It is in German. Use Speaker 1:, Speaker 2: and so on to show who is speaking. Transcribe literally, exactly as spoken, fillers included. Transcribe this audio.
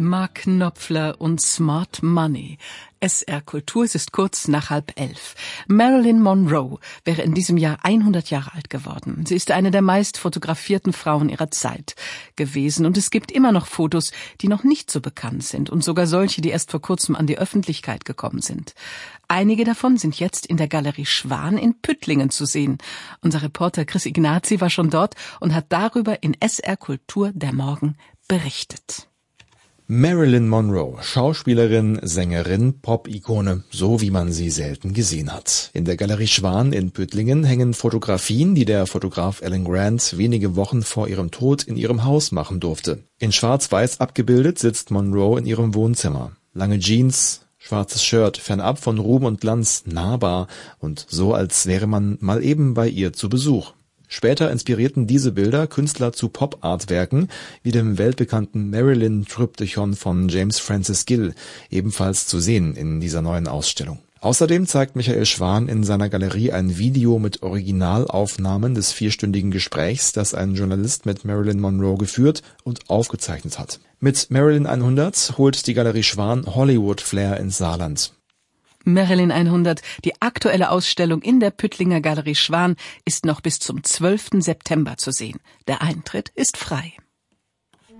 Speaker 1: Mark Knopfler und Smart Money. S R Kultur, es ist kurz nach halb elf. Marilyn Monroe wäre in diesem Jahr hundert Jahre alt geworden. Sie ist eine der meist fotografierten Frauen ihrer Zeit gewesen und es gibt immer noch Fotos, die noch nicht so bekannt sind und sogar solche, die erst vor kurzem an die Öffentlichkeit gekommen sind. Einige davon sind jetzt in der Galerie Schwan in Püttlingen zu sehen. Unser Reporter Chris Ignazi war schon dort und hat darüber in S R Kultur der Morgen berichtet.
Speaker 2: Marilyn Monroe, Schauspielerin, Sängerin, Pop-Ikone, so wie man sie selten gesehen hat. In der Galerie Schwan in Püttlingen hängen Fotografien, die der Fotograf Alan Grant wenige Wochen vor ihrem Tod in ihrem Haus machen durfte. In Schwarz-Weiß abgebildet sitzt Monroe in ihrem Wohnzimmer. Lange Jeans, schwarzes Shirt, fernab von Ruhm und Glanz, nahbar und so, als wäre man mal eben bei ihr zu Besuch. Später inspirierten diese Bilder Künstler zu Pop-Art-Werken, wie dem weltbekannten Marilyn-Tryptychon von James Francis Gill, ebenfalls zu sehen in dieser neuen Ausstellung. Außerdem zeigt Michael Schwan in seiner Galerie ein Video mit Originalaufnahmen des vierstündigen Gesprächs, das ein Journalist mit Marilyn Monroe geführt und aufgezeichnet hat. Mit Marilyn hundert holt die Galerie Schwan Hollywood-Flair ins Saarland.
Speaker 1: Marilyn hundert, die aktuelle Ausstellung in der Püttlinger Galerie Schwan, ist noch bis zum zwölften September zu sehen. Der Eintritt ist frei.